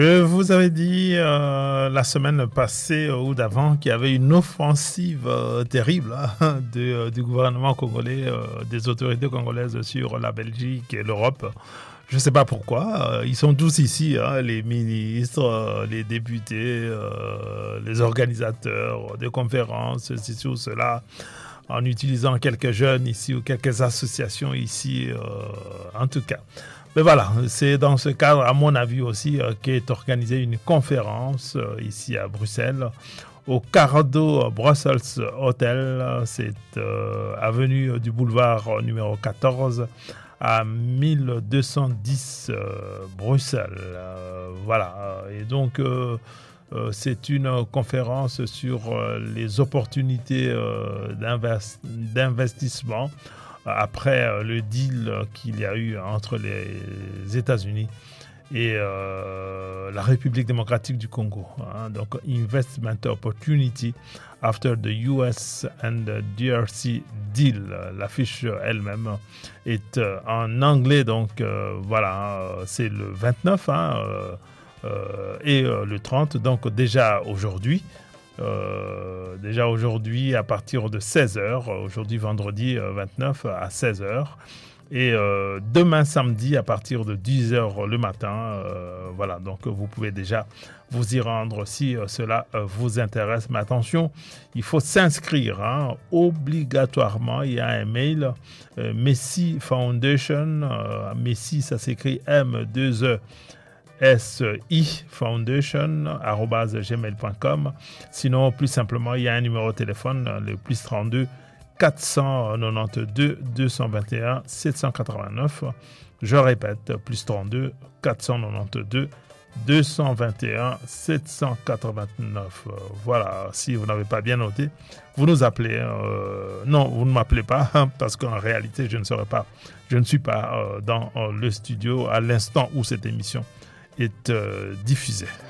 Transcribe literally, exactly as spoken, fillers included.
Je vous avais dit euh, la semaine passée euh, ou d'avant qu'il y avait une offensive euh, terrible hein, de, euh, du gouvernement congolais, euh, des autorités congolaises sur la Belgique et l'Europe. Je ne sais pas pourquoi. Euh, ils sont tous ici, hein, les ministres, euh, les députés, euh, les organisateurs de conférences, ceci ou cela, en utilisant quelques jeunes ici ou quelques associations ici, euh, en tout cas. Mais voilà, c'est dans ce cadre, à mon avis aussi, euh, qu'est organisée une conférence euh, ici à Bruxelles, au Cardo Brussels Hotel. C'est euh, avenue du boulevard numéro quatorze à mille deux cent dix euh, Bruxelles. Euh, voilà, et donc euh, euh, c'est une conférence sur euh, les opportunités euh, d'invest- d'investissement après euh, le deal euh, qu'il y a eu entre les États-Unis et euh, la République démocratique du Congo. Hein, donc, Investment Opportunity after the U S and the D R C deal. L'affiche elle-même est euh, en anglais, donc euh, voilà, c'est le vingt-neuf hein, euh, euh, et euh, le trente, donc déjà aujourd'hui. Euh, déjà aujourd'hui à partir de seize heures, aujourd'hui vendredi euh, vingt-neuf à seize heures et euh, demain samedi à partir de dix heures le matin. Euh, voilà, donc vous pouvez déjà vous y rendre si euh, cela euh, vous intéresse. Mais attention, il faut s'inscrire hein, obligatoirement. Il y a un mail euh, Messi Foundation. Euh, Messi, ça s'écrit M deux E S I foundation arobase gmail point com. Sinon, plus simplement, il y a un numéro de téléphone, le plus trente-deux quatre cent quatre-vingt-douze deux cent vingt et un sept cent quatre-vingt-neuf. Je répète, plus trente-deux quatre cent quatre-vingt-douze deux cent vingt et un sept cent quatre-vingt-neuf. Voilà, si vous n'avez pas bien noté, vous nous appelez. Euh, non, vous ne m'appelez pas parce qu'en réalité, je ne serai pas, je ne suis pas euh, dans euh, le studio à l'instant où cette émission est euh, diffusée.